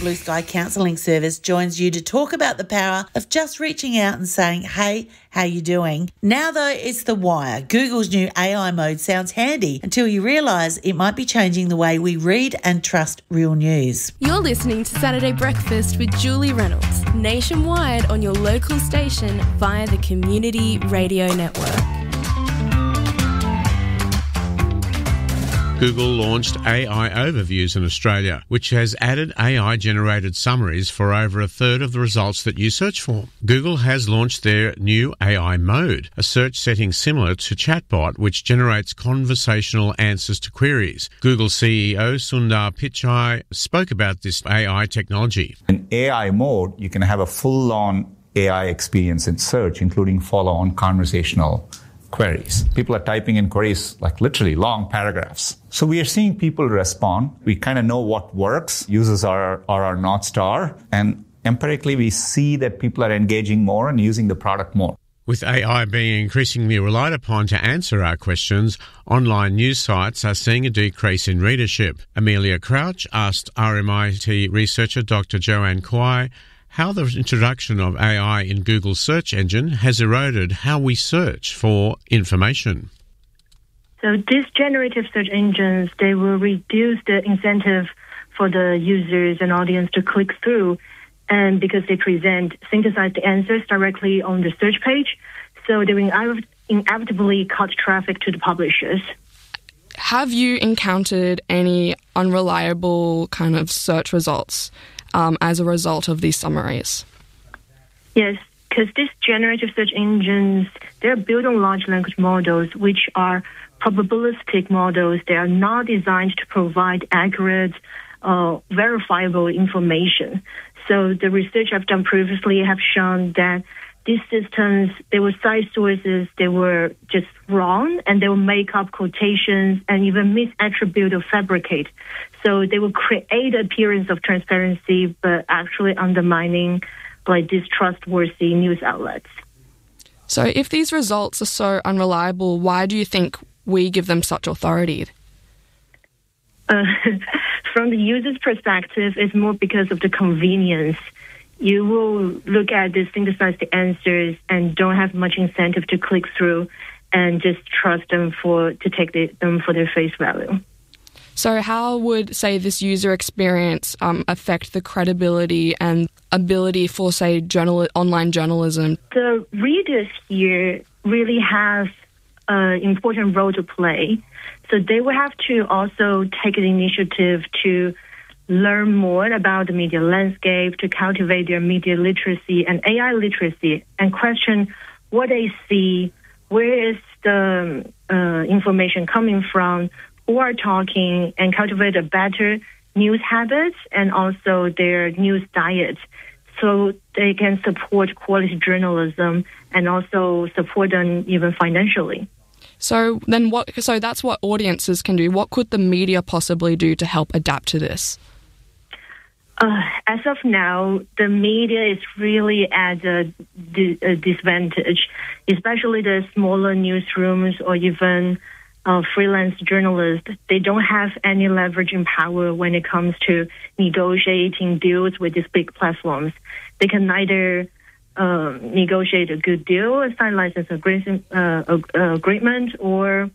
Blue Sky Counselling Service joins you to talk about the power of just reaching out and saying, hey, how you doing? Now, though, it's the wire. Google's new AI mode sounds handy until you realise it might be changing the way we read and trust real news. You're listening to Saturday Breakfast with Julie Reynolds, nationwide on your local station via the Community Radio Network. Google launched AI Overviews in Australia, which has added AI-generated summaries for over a third of the results that you search for. Google has launched their new AI mode, a search setting similar to Chatbot, which generates conversational answers to queries. Google CEO Sundar Pichai spoke about this AI technology. In AI mode, you can have a full-on AI experience in search, including follow-on conversational queries. People are typing in queries like literally long paragraphs. So we are seeing people respond. We kind of know what works. Users are our North Star. And empirically, we see that people are engaging more and using the product more. With AI being increasingly relied upon to answer our questions, online news sites are seeing a decrease in readership. Amelia Crouch asked RMIT researcher Dr. Joanne Kwai how the introduction of AI in Google's search engine has eroded how we search for information. So these generative search engines, they will reduce the incentive for the users and audience to click through, and because they present synthesized answers directly on the search page, so they will inevitably cut traffic to the publishers. Have you encountered any unreliable kind of search results as a result of these summaries? Yes, because these generative search engines, they're built on large language models, which are probabilistic models. They are not designed to provide accurate, verifiable information. So the research I've done previously have shown that these systems, they were cite sources, they were just wrong, and they will make up quotations and even misattribute or fabricate. So they will create appearance of transparency, but actually undermining these trustworthy news outlets. So if these results are so unreliable, why do you think we give them such authority? From the user's perspective, it's more because of the convenience. You will look at the synthesized answers and don't have much incentive to click through and just trust them to take them for their face value. So how would, say, this user experience affect the credibility and ability for, say, online journalism? The readers here really have an important role to play. So they will have to also take the initiative to learn more about the media landscape, to cultivate their media literacy and AI literacy, and question what they see, where is the information coming from, who are talking, and cultivate a better news habits and also their news diet, so they can support quality journalism and also support them even financially. So then so that's what audiences can do. What could the media possibly do to help adapt to this? As of now, the media is really at a disadvantage, especially the smaller newsrooms or even freelance journalists. They don't have any leveraging power when it comes to negotiating deals with these big platforms. They can neither negotiate a good deal, a sign license agreement, or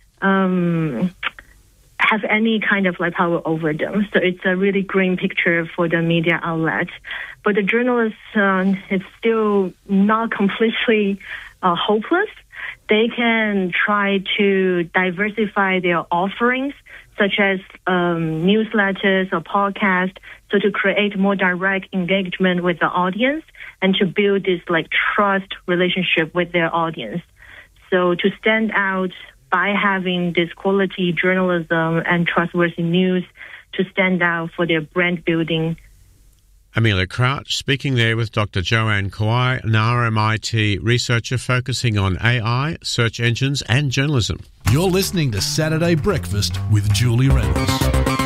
have any kind of power over them. So it's a really grim picture for the media outlet. But the journalists, it's still not completely hopeless. They can try to diversify their offerings, such as newsletters or podcasts, so to create more direct engagement with the audience and to build this trust relationship with their audience. So to stand out by having this quality journalism and trustworthy news, to stand out for their brand building. Amelia Crouch speaking there with Dr. Joanne Kwai, an RMIT researcher focusing on AI, search engines and journalism. You're listening to Saturday Breakfast with Julie Reynolds.